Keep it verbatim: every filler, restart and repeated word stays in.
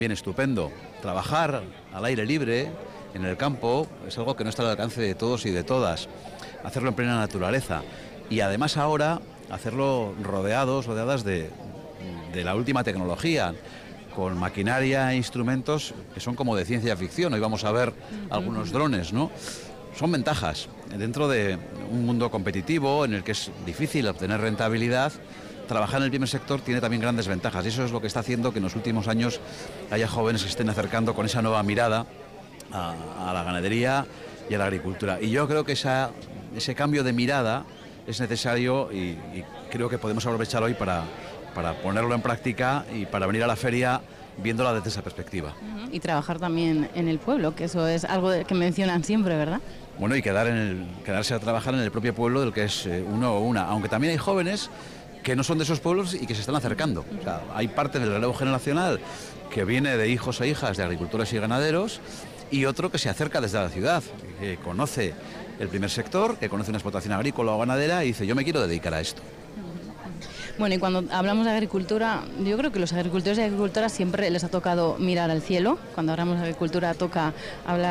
Bien, estupendo. Trabajar al aire libre, en el campo, es algo que no está al alcance de todos y de todas. Hacerlo en plena naturaleza. Y además ahora, hacerlo rodeados, rodeadas de, de la última tecnología, con maquinaria e instrumentos que son como de ciencia ficción. Hoy vamos a ver algunos drones, ¿no? Son ventajas. Dentro de un mundo competitivo en el que es difícil obtener rentabilidad, trabajar en el primer sector tiene también grandes ventajas, y eso es lo que está haciendo que en los últimos años haya jóvenes que se estén acercando con esa nueva mirada a, a la ganadería y a la agricultura. Y yo creo que esa, ese cambio de mirada es necesario, y, y creo que podemos aprovechar hoy para, para ponerlo en práctica y para venir a la feria viéndola desde esa perspectiva. Y trabajar también en el pueblo, que eso es algo que mencionan siempre, ¿verdad? Bueno, y quedar en el, quedarse a trabajar en el propio pueblo del que es uno o una, aunque también hay jóvenes que no son de esos pueblos y que se están acercando. O sea, hay parte del relevo generacional que viene de hijos e hijas de agricultores y ganaderos, y otro que se acerca desde la ciudad, que conoce el primer sector, que conoce una explotación agrícola o ganadera y dice: yo me quiero dedicar a esto. Bueno, y cuando hablamos de agricultura, yo creo que los agricultores y agricultoras siempre les ha tocado mirar al cielo. Cuando hablamos de agricultura toca hablar